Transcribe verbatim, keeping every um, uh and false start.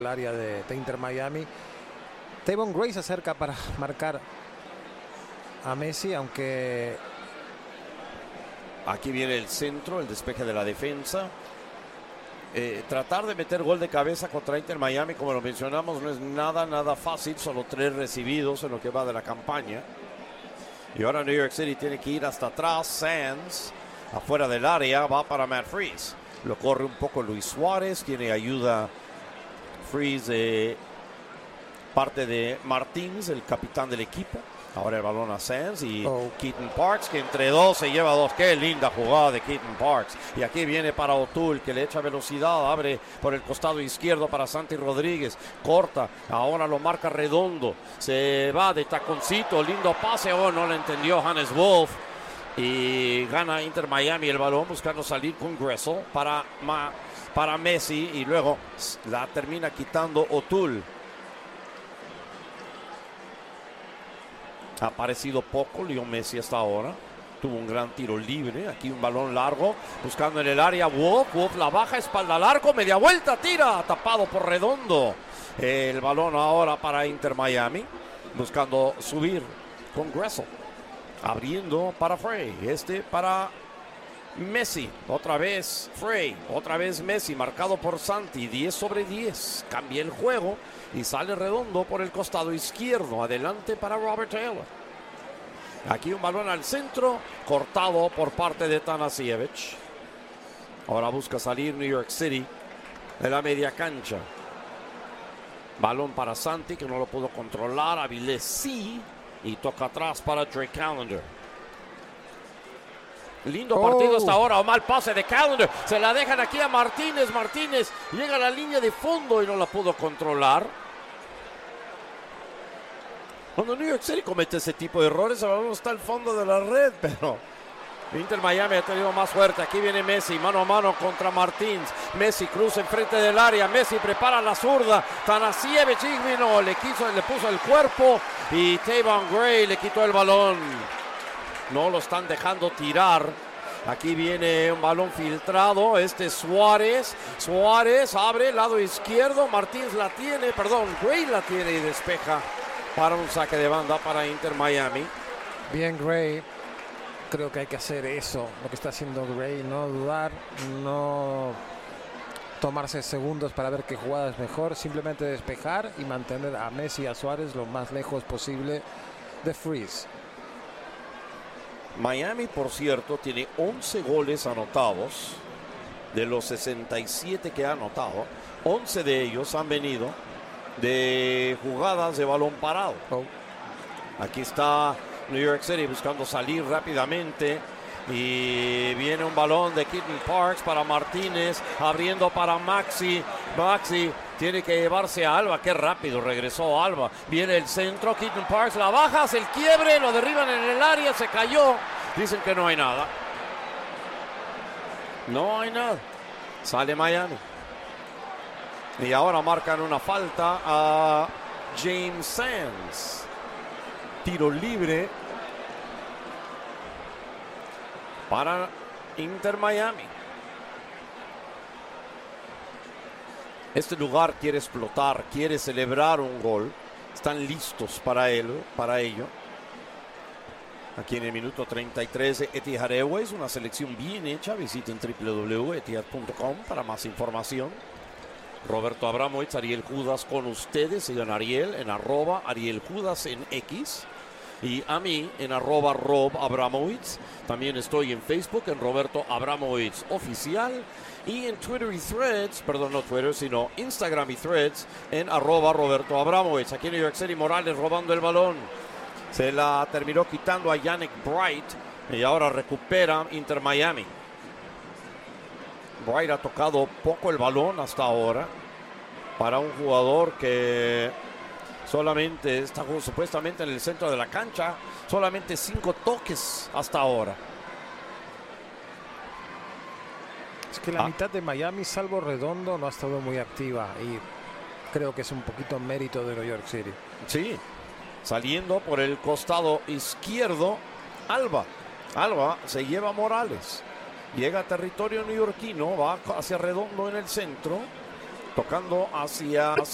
el área de, de Inter Miami. Tavon Gray se acerca para marcar a Messi, aunque aquí viene el centro, el despeje de la defensa. Eh, tratar de meter gol de cabeza contra Inter Miami, como lo mencionamos, no es nada, nada fácil. Solo tres recibidos en lo que va de la campaña. Y ahora New York City tiene que ir hasta atrás. Sands, afuera del área, va para Matt Freese. Lo corre un poco Luis Suárez, tiene ayuda Freese de parte de Martins, el capitán del equipo. Ahora el balón a Sands y oh. Keaton Parks, que entre dos se lleva dos. Qué linda jugada de Keaton Parks. Y aquí viene para O'Toole, que le echa velocidad. Abre por el costado izquierdo para Santi Rodríguez. Corta. Ahora lo marca Redondo. Se va de taconcito. Lindo pase. Oh, no lo entendió Hannes Wolf. Y gana Inter Miami el balón, buscando salir con Gressel para, para Messi. Y luego la termina quitando O'Toole. Ha aparecido poco Leo Messi hasta ahora. Tuvo un gran tiro libre. Aquí un balón largo. Buscando en el área. Wolf. Wolf la baja. Espalda al arco. Media vuelta. Tira. Tapado por Redondo. El balón ahora para Inter Miami. Buscando subir con Gressel. Abriendo para Frey. Este para Messi. Otra vez Frey. Otra vez Messi. Marcado por Santi. diez sobre diez. Cambia el juego. Y sale Redondo por el costado izquierdo. Adelante para Robert Taylor. Aquí un balón al centro. Cortado por parte de Tanasiewicz. Ahora busca salir New York City de la media cancha. Balón para Santi, que no lo pudo controlar. Avilés sí. Y toca atrás para Drake Callender. Lindo partido oh. hasta ahora. O mal pase de Callender. Se la dejan aquí a Martínez. Martínez llega a la línea de fondo y no la pudo controlar. Cuando New York City comete ese tipo de errores, ahora no está al fondo de la red, pero Inter Miami ha tenido más suerte. Aquí viene Messi, mano a mano contra Martins. Messi cruza enfrente del área. Messi prepara la zurda. Tanasiewicz vino, le quiso, le puso el cuerpo y Tavon Gray le quitó el balón. No lo están dejando tirar. Aquí viene un balón filtrado. Este es Suárez. Suárez abre el lado izquierdo. Martins la tiene, perdón, Gray la tiene y despeja para un saque de banda para Inter Miami. Bien, Gray. Creo que hay que hacer eso, lo que está haciendo Gray, no dudar, no tomarse segundos para ver qué jugada es mejor, simplemente despejar y mantener a Messi y a Suárez lo más lejos posible de Freese. Miami, por cierto, tiene once goles anotados de los sesenta y siete que ha anotado. once de ellos han venido de jugadas de balón parado. Oh. Aquí está New York City buscando salir rápidamente y viene un balón de Keaton Parks para Martínez, abriendo para Maxi. Maxi tiene que llevarse a Alba. Qué rápido regresó Alba. Viene el centro, Keaton Parks la baja, hace el quiebre, lo derriban en el área, se cayó. Dicen que no hay nada. No hay nada. Sale Miami. Y ahora marcan una falta a James Sands. Tiro libre para Inter Miami. Este lugar quiere explotar, quiere celebrar un gol. Están listos para él, para ello. Aquí en el minuto treinta y tres de Etihad Airways, una selección bien hecha. Visiten doble u doble u doble u punto etihad punto com para más información. Roberto Abramovich, Ariel Judas con ustedes. Sigan a Ariel en arroba Ariel Judas en X. Y a mí en arroba Rob Abramovich. También estoy en Facebook en Roberto Abramovich Oficial. Y en Twitter y Threads, perdón, no Twitter, sino Instagram y Threads en arroba Roberto Abramovich. Aquí en New York City, Morales robando el balón. Se la terminó quitando a Yannick Bright. Y ahora recupera Inter Miami. Bright ha tocado poco el balón hasta ahora. Para un jugador que solamente está supuestamente en el centro de la cancha. Solamente cinco toques hasta ahora. Es que la ah. mitad de Miami, salvo Redondo, no ha estado muy activa. Y creo que es un poquito mérito de New York City. Sí. Saliendo por el costado izquierdo, Alba. Alba se lleva a Morales. Llega a territorio neoyorquino. Va hacia Redondo en el centro. Tocando hacia